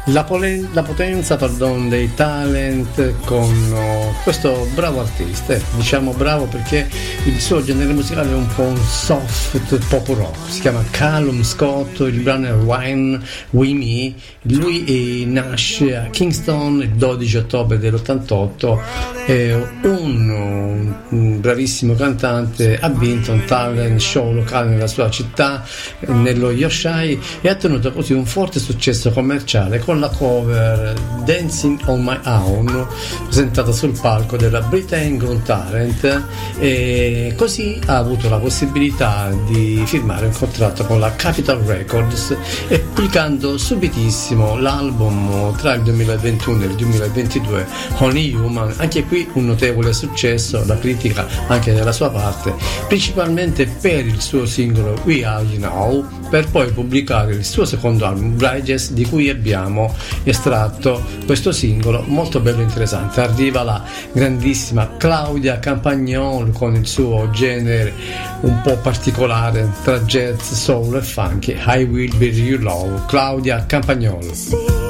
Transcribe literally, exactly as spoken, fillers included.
La, polen- la potenza pardon, dei talent con uh, questo bravo artista, eh, diciamo bravo perché il suo genere musicale è un po' un soft pop rock, si chiama Callum Scott, il brano è Wine We Me, lui eh, nasce a Kingston il dodici ottobre dell'ottantotto, è un, un bravissimo cantante, ha vinto un talent show locale nella sua città, nello Yorkshire, e ha ottenuto così un forte successo commerciale con la cover Dancing on My Own presentata sul palco della Britain Got Talent, e così ha avuto la possibilità di firmare un contratto con la Capitol Records e pubblicando subitissimo l'album tra il duemilaventuno e il duemilaventidue Only Human, anche qui un notevole successo, la critica anche dalla sua parte, principalmente per il suo singolo We Are You Now, per poi pubblicare il suo secondo album Bridges, di cui abbiamo estratto questo singolo molto bello e interessante. Arriva la grandissima Claudia Campagnol con il suo genere un po' particolare tra jazz, soul e funky, I Will Be Your Love. Claudia Campagnol.